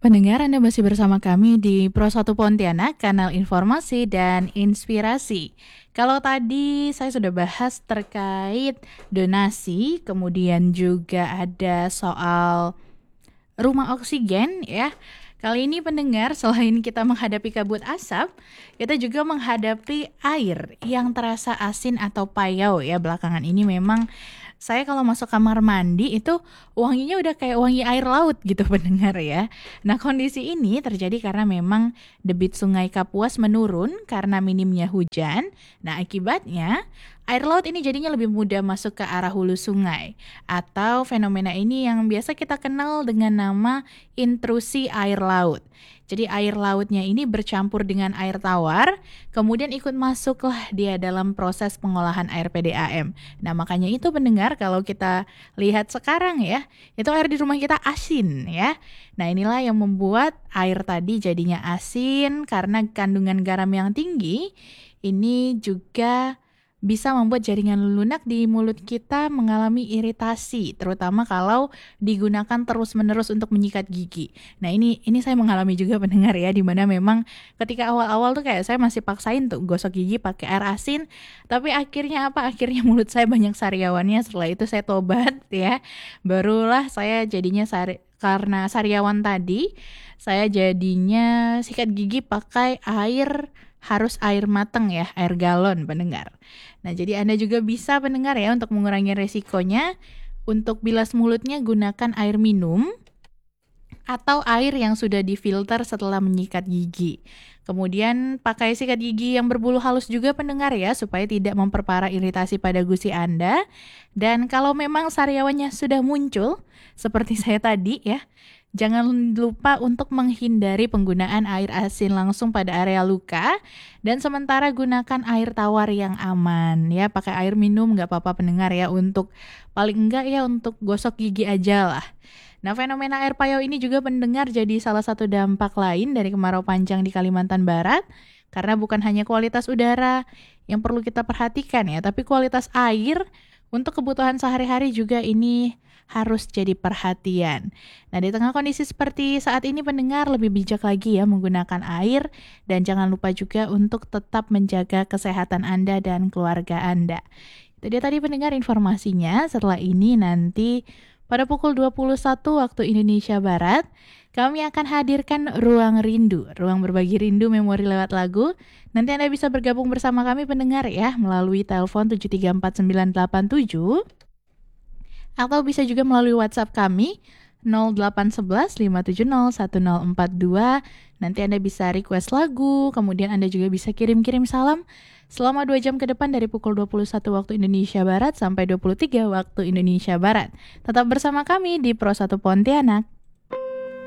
Pendengar, Anda masih bersama kami di Pro 1 Pontianak, kanal informasi dan inspirasi. Kalau tadi saya sudah bahas terkait donasi, kemudian juga ada soal rumah oksigen ya. Kali ini pendengar, selain kita menghadapi kabut asap, kita juga menghadapi air yang terasa asin atau payau ya. Belakangan ini memang saya kalau masuk kamar mandi itu wanginya udah kayak wangi air laut gitu pendengar ya. Nah, kondisi ini terjadi karena memang debit Sungai Kapuas menurun karena minimnya hujan. Nah, akibatnya air laut ini jadinya lebih mudah masuk ke arah hulu sungai, atau fenomena ini yang biasa kita kenal dengan nama intrusi air laut. Jadi air lautnya ini bercampur dengan air tawar, kemudian ikut masuklah dia dalam proses pengolahan air PDAM. Nah, makanya itu pendengar, kalau kita lihat sekarang ya, itu air di rumah kita asin ya. Nah, inilah yang membuat air tadi jadinya asin karena kandungan garam yang tinggi. Ini juga bisa membuat jaringan lunak di mulut kita mengalami iritasi, terutama kalau digunakan terus-menerus untuk menyikat gigi. Nah, ini saya mengalami juga pendengar ya, di mana memang ketika awal-awal tuh kayak saya masih paksain tuh gosok gigi pakai air asin, tapi akhirnya apa? Akhirnya mulut saya banyak sariawannya. Setelah itu saya tobat ya. Barulah saya jadinya karena sariawan tadi, saya jadinya sikat gigi pakai air, harus air mateng ya, air galon pendengar. Nah, jadi Anda juga bisa pendengar ya, untuk mengurangi resikonya, untuk bilas mulutnya gunakan air minum atau air yang sudah difilter setelah menyikat gigi. Kemudian pakai sikat gigi yang berbulu halus juga pendengar ya, supaya tidak memperparah iritasi pada gusi Anda. Dan kalau memang sariawannya sudah muncul, seperti saya tadi ya, jangan lupa untuk menghindari penggunaan air asin langsung pada area luka, dan sementara gunakan air tawar yang aman ya. Pakai air minum nggak apa-apa pendengar ya, untuk paling enggak ya untuk gosok gigi aja lah. Nah, fenomena air payau ini juga pendengar jadi salah satu dampak lain dari kemarau panjang di Kalimantan Barat, karena bukan hanya kualitas udara yang perlu kita perhatikan ya, tapi kualitas air untuk kebutuhan sehari-hari juga ini harus jadi perhatian. Nah, di tengah kondisi seperti saat ini pendengar, lebih bijak lagi ya menggunakan air, dan jangan lupa juga untuk tetap menjaga kesehatan Anda dan keluarga Anda. Itu dia tadi pendengar informasinya. Setelah ini nanti pada pukul 21 waktu Indonesia Barat, kami akan hadirkan Ruang Rindu, ruang berbagi rindu memori lewat lagu. Nanti Anda bisa bergabung bersama kami pendengar ya, melalui telepon 7349987, atau bisa juga melalui WhatsApp kami 0811 570 1042. Nanti Anda bisa request lagu, kemudian Anda juga bisa kirim-kirim salam selama 2 jam ke depan, dari pukul 21 waktu Indonesia Barat sampai 23 waktu Indonesia Barat. Tetap bersama kami di Pro 1 Pontianak.